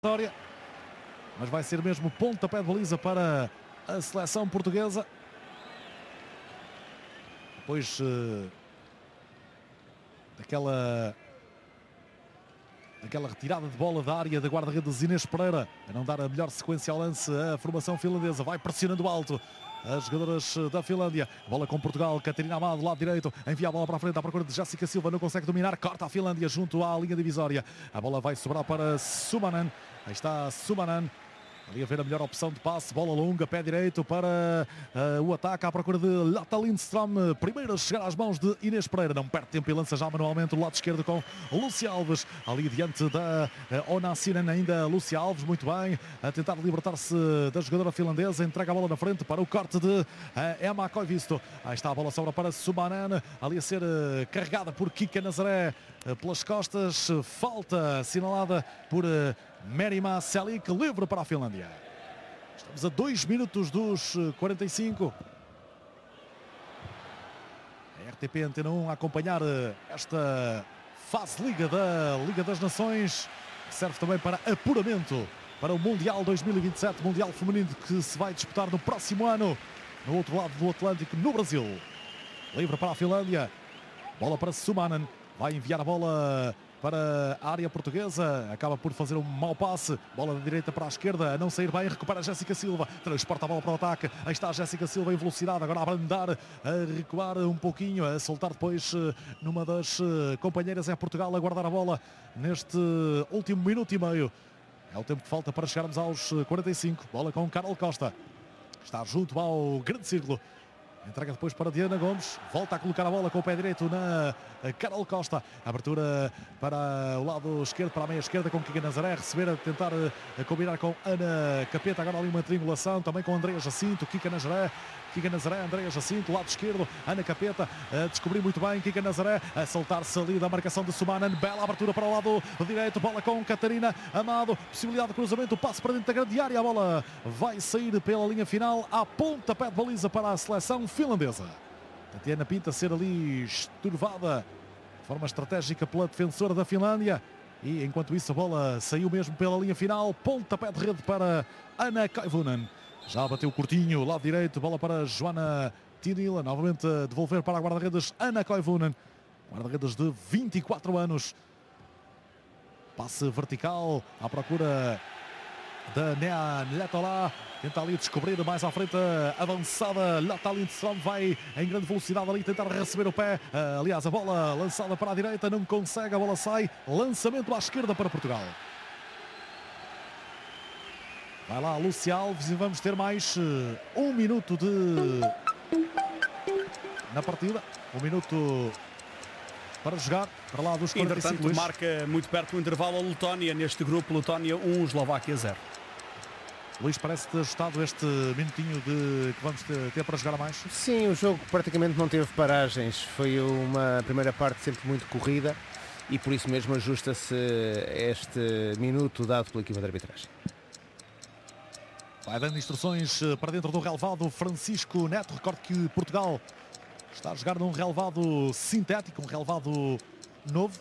vitória, mas vai ser mesmo pontapé de baliza para a seleção portuguesa. Depois daquela retirada de bola da área da guarda-redes Inês Pereira, a não dar a melhor sequência ao lance, a formação finlandesa vai pressionando alto as jogadoras da Finlândia. Bola com Portugal, Catarina Amado, lado direito, envia a bola para a frente à procura de Jéssica Silva, não consegue dominar, corta a Finlândia junto à linha divisória. A bola vai sobrar para Sumanen, aí está Sumanen. Ali a ver a melhor opção de passe, bola longa, pé direito para o ataque à procura de Lotta Lindström. Primeiro a chegar às mãos de Inês Pereira, não perde tempo e lança já manualmente o lado esquerdo com Lúcia Alves. Ali diante da Onassinen ainda Lúcia Alves, muito bem, a tentar libertar-se da jogadora finlandesa. Entrega a bola na frente para o corte de Emma Koivisto. Aí está a bola sobra para Sumanen, ali a ser carregada por Kika Nazaré pelas costas. Falta assinalada por Merima Selik, livre para a Finlândia. Estamos a 2 minutos dos 45. A RTP Antena 1 a acompanhar esta fase Liga da Liga das Nações, que serve também para apuramento para o Mundial 2027, Mundial Feminino, que se vai disputar no próximo ano, no outro lado do Atlântico, no Brasil. Livre para a Finlândia, bola para Sumanen, vai enviar a bola para a área portuguesa, acaba por fazer um mau passe, bola da direita para a esquerda, a não sair bem, recupera a Jéssica Silva, transporta a bola para o ataque, aí está a Jéssica Silva em velocidade, agora a abrandar, a recuar um pouquinho, a soltar depois numa das companheiras, é Portugal a guardar a bola neste último minuto e meio. É o tempo que falta para chegarmos aos 45, bola com Carol Costa, está junto ao grande círculo. Entrega depois para Diana Gomes, volta a colocar a bola com o pé direito na Carol Costa. Abertura para o lado esquerdo, para a meia esquerda com Kika Nazaré, receber, a tentar combinar com Ana Capeta. Agora ali uma triangulação também com Andréa Jacinto, Kika Nazaré, Andréa Jacinto, lado esquerdo, Ana Capeta a descobrir muito bem, Kika Nazaré a soltar-se ali da marcação de Sumanen. Bela abertura para o lado direito, bola com Catarina Amado, possibilidade de cruzamento, passe para dentro da grande área, a bola vai sair pela linha final, a pontapé de baliza para a seleção finlandesa. Tatiana Pinto a ser ali esturvada de forma estratégica pela defensora da Finlândia, e enquanto isso a bola saiu mesmo pela linha final, pontapé de rede para Anna Koivunen. Já bateu curtinho, lado direito, bola para Joana Tinila, novamente a devolver para a guarda-redes Anna Koivunen, guarda-redes de 24 anos. Passe vertical à procura da Nea Letola, tenta ali descobrir mais à frente a avançada Lotta Lindström, vai em grande velocidade ali tentar receber o pé, aliás a bola lançada para a direita, não consegue, a bola sai, lançamento à esquerda para Portugal. Vai lá Lúcia Alves e vamos ter mais 1 minuto na partida, 1 minuto para jogar, para lá dos 45. Entretanto, marca muito perto do intervalo a Letónia, neste grupo, Letónia 1, Eslováquia 0. Luís, parece-te ajustado este minutinho que vamos ter para jogar a mais? Sim, o jogo praticamente não teve paragens, foi uma primeira parte sempre muito corrida e por isso mesmo ajusta-se este minuto dado pela equipa de arbitragem. Vai dando instruções para dentro do relevado Francisco Neto. Recordo que Portugal está a jogar num relevado sintético, um relevado novo,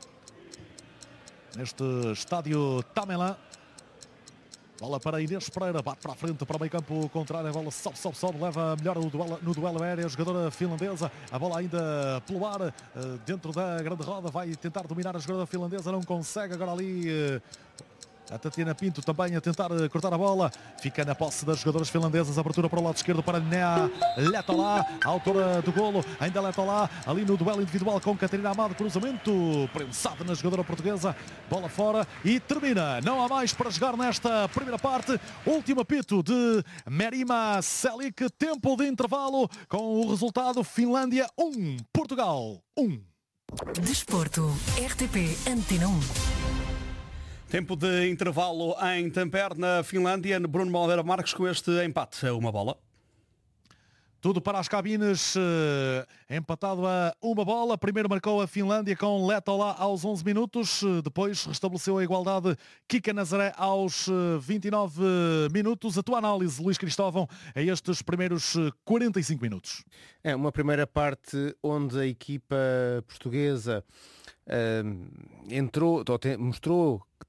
neste estádio Tamelã. Bola para Inês Pereira, bate para a frente, para o meio campo contrário, a bola sobe, leva melhor no duelo aéreo, a jogadora finlandesa, a bola ainda pelo ar, dentro da grande roda, vai tentar dominar a jogadora finlandesa, não consegue, agora ali a Tatiana Pinto também a tentar cortar a bola, fica na posse das jogadoras finlandesas, abertura para o lado esquerdo para Nea Letola, a autora do golo, ainda Letola, ali no duelo individual com Catarina Amado, cruzamento prensado na jogadora portuguesa, bola fora e termina, não há mais para jogar nesta primeira parte, último apito de Merima Selik, tempo de intervalo com o resultado Finlândia 1, Portugal 1. Desporto, RTP Antena 1. Tempo de intervalo em Tampere, na Finlândia. Bruno Malheiro Marques com este empate a 1 bola. Tudo para as cabines, empatado a 1 bola. Primeiro marcou a Finlândia com Letola aos 11 minutos. Depois restabeleceu a igualdade Kika Nazaré aos 29 minutos. A tua análise, Luís Cristóvão, a estes primeiros 45 minutos? É uma primeira parte onde a equipa portuguesa mostrou que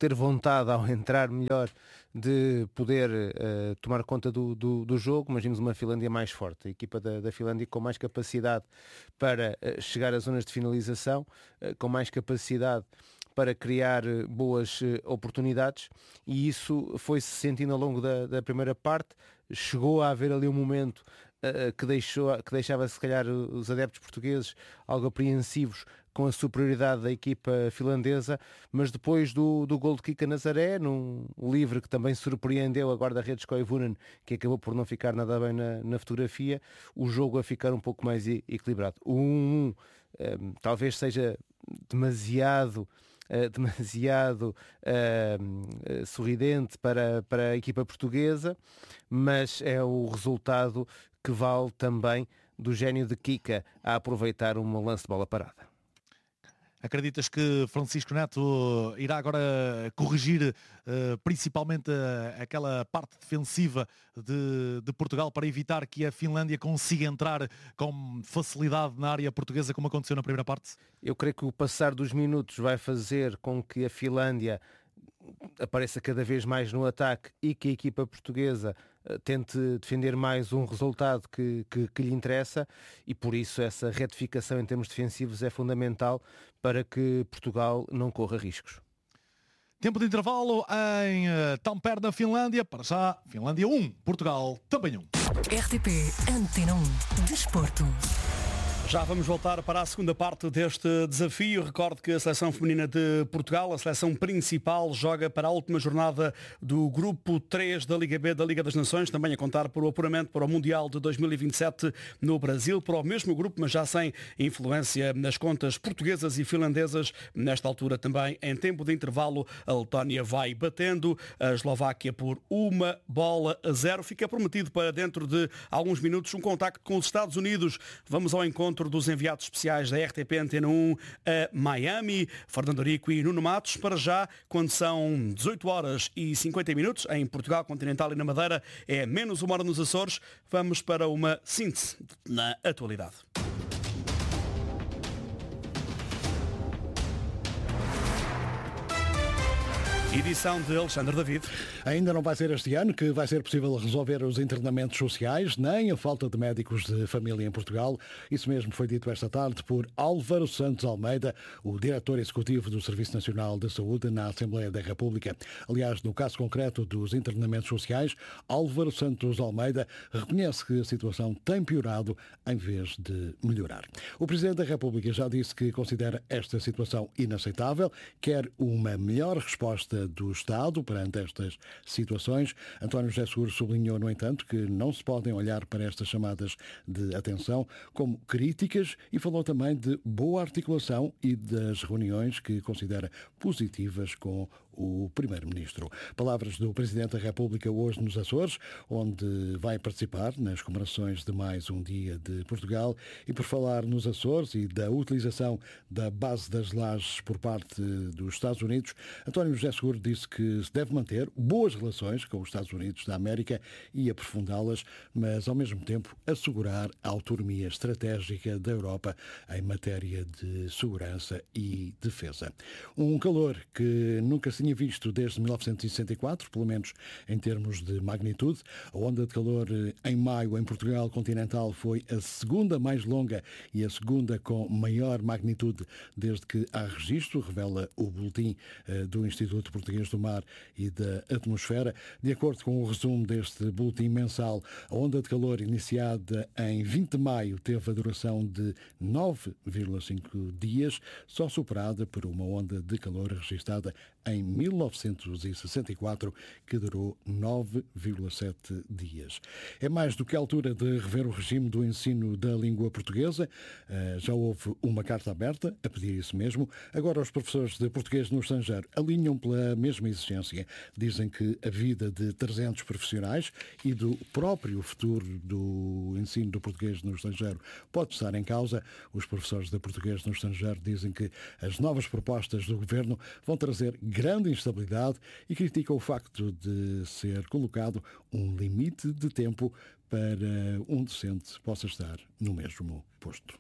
ter vontade ao entrar melhor de poder tomar conta do jogo, mas vimos uma Finlândia mais forte, a equipa da Finlândia com mais capacidade para chegar às zonas de finalização, com mais capacidade para criar boas oportunidades, e isso foi-se sentindo ao longo da primeira parte. Chegou a haver ali um momento que deixava se calhar os adeptos portugueses algo apreensivos com a superioridade da equipa finlandesa, mas depois do gol de Kika Nazaré, num livre que também surpreendeu a guarda-redes Koivunen, que acabou por não ficar nada bem na fotografia, o jogo a ficar um pouco mais equilibrado. O 1-1 talvez seja demasiado sorridente para a equipa portuguesa, mas é o resultado que vale também do gênio de Kika a aproveitar um lance de bola parada. Acreditas que Francisco Neto irá agora corrigir principalmente aquela parte defensiva de Portugal para evitar que a Finlândia consiga entrar com facilidade na área portuguesa, como aconteceu na primeira parte? Eu creio que o passar dos minutos vai fazer com que a Finlândia apareça cada vez mais no ataque e que a equipa portuguesa tente defender mais um resultado que lhe interessa, e por isso essa retificação em termos defensivos é fundamental para que Portugal não corra riscos. Tempo de intervalo em Tampere, na Finlândia. Para já, Finlândia 1, Portugal também 1. RTP Antena 1 Desporto. Já vamos voltar para a segunda parte deste desafio. Recordo que a seleção feminina de Portugal, a seleção principal, joga para a última jornada do grupo 3 da Liga B da Liga das Nações, também a contar por o apuramento para o Mundial de 2027 no Brasil, para o mesmo grupo, mas já sem influência nas contas portuguesas e finlandesas. Nesta altura também, em tempo de intervalo, a Letónia vai batendo a Eslováquia por 1-0. Fica prometido para dentro de alguns minutos um contacto com os Estados Unidos. Vamos ao encontro dos enviados especiais da RTP Antena 1 a Miami, Fernando Rico e Nuno Matos. Para já, quando são 18 horas e 50 minutos, em Portugal continental e na Madeira, é menos 1 hora nos Açores. Vamos para uma síntese na atualidade. Edição de Alexandre David. Ainda não vai ser este ano que vai ser possível resolver os internamentos sociais, nem a falta de médicos de família em Portugal. Isso mesmo foi dito esta tarde por Álvaro Santos Almeida, o diretor executivo do Serviço Nacional de Saúde, na Assembleia da República. Aliás, no caso concreto dos internamentos sociais, Álvaro Santos Almeida reconhece que a situação tem piorado em vez de melhorar. O Presidente da República já disse que considera esta situação inaceitável, quer uma melhor resposta do Estado perante estas situações. António José Seguro sublinhou, no entanto, que não se podem olhar para estas chamadas de atenção como críticas e falou também de boa articulação e das reuniões que considera positivas com o Primeiro-Ministro. Palavras do Presidente da República hoje nos Açores, onde vai participar nas comemorações de mais um dia de Portugal. E por falar nos Açores e da utilização da base das lajes por parte dos Estados Unidos, António José Seguro disse que se deve manter boas relações com os Estados Unidos da América e aprofundá-las, mas ao mesmo tempo assegurar a autonomia estratégica da Europa em matéria de segurança e defesa. Um calor que nunca se tinha visto desde 1964, pelo menos em termos de magnitude. A onda de calor em maio em Portugal continental foi a segunda mais longa e a segunda com maior magnitude desde que há registro, revela o boletim do Instituto Português do Mar e da Atmosfera. De acordo com o resumo deste boletim mensal, a onda de calor iniciada em 20 de maio teve a duração de 9,5 dias, só superada por uma onda de calor registada em 1964, que durou 9,7 dias. É mais do que a altura de rever o regime do ensino da língua portuguesa. Já houve uma carta aberta a pedir isso mesmo. Agora os professores de português no estrangeiro alinham pela mesma exigência. Dizem que a vida de 300 profissionais e do próprio futuro do ensino do português no estrangeiro pode estar em causa. Os professores de português no estrangeiro dizem que as novas propostas do governo vão trazer grande instabilidade e criticam o facto de ser colocado um limite de tempo para um docente possa estar no mesmo posto.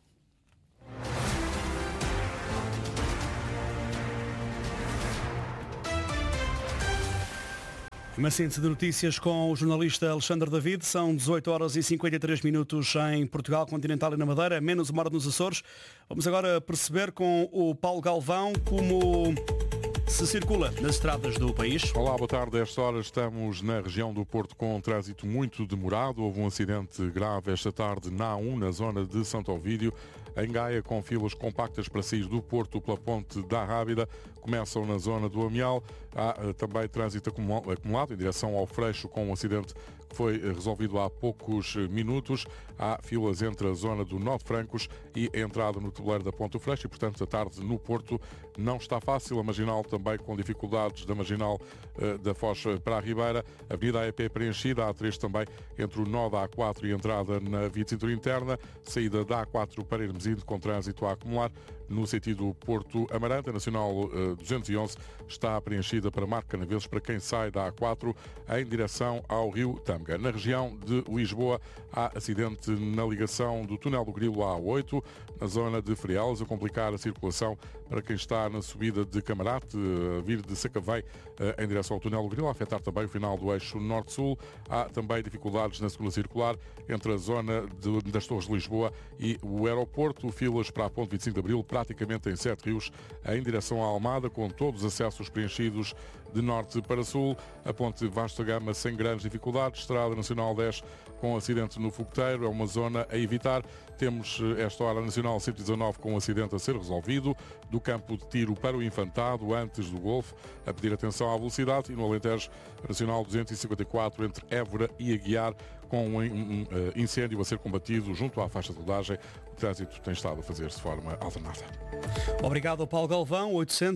Uma síntese de notícias com o jornalista Alexandre David. São 18 horas e 53 minutos em Portugal continental e na Madeira, menos uma hora nos Açores. Vamos agora perceber com o Paulo Galvão como se circula nas estradas do país. Olá, boa tarde. A esta hora estamos na região do Porto com um trânsito muito demorado. Houve um acidente grave esta tarde na A1, na zona de Santo Ovídio. Em Gaia, com filas compactas para sair do Porto pela ponte da Rábida, começam na zona do Amial. Há também trânsito acumulado em direção ao Freixo, com um acidente que foi resolvido há poucos minutos. Há filas entre a zona do Nó de Francos e a entrada no tabuleiro da Ponte do Freixo e, portanto, a tarde no Porto não está fácil. A Marginal também com dificuldades da Marginal da Foz para a Ribeira. A Avenida AEP preenchida, a A3 também entre o nó da A4 e a entrada na via de cintura interna. Saída da A4 para Hermesinde com trânsito a acumular. No sentido Porto Amarante, a Nacional 211 está preenchida para Marco Canaveses para quem sai da A4 em direção ao Rio Tâmega. Na região de Lisboa há acidente na ligação do túnel do Grilo à A8, na zona de Frielas, a complicar a circulação para quem está na subida de Camarate, a vir de Sacavém em direção ao túnel do Grilo, a afetar também o final do eixo Norte-Sul. Há também dificuldades na segunda circular entre a zona das Torres de Lisboa e o aeroporto. Filas para a ponte 25 de Abril, praticamente em 7 rios, em direção à Almada, com todos os acessos preenchidos de norte para sul. A ponte Vasco da Gama sem grandes dificuldades. Estrada Nacional 10 com acidente no Fogoteiro, é uma zona a evitar. Temos esta hora a Nacional 119 com um acidente a ser resolvido, do campo de tiro para o Infantado, antes do Golfo, a pedir atenção à velocidade. E no Alentejo, a Nacional 254 entre Évora e Aguiar, com um incêndio a ser combatido junto à faixa de rodagem. O trânsito tem estado a fazer-se de forma alternada. Obrigado ao Paulo Galvão.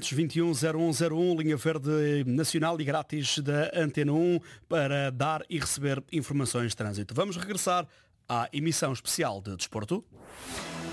821-0101, linha verde nacional e grátis da Antena 1 para dar e receber informações de trânsito. Vamos regressar à emissão especial de Desporto.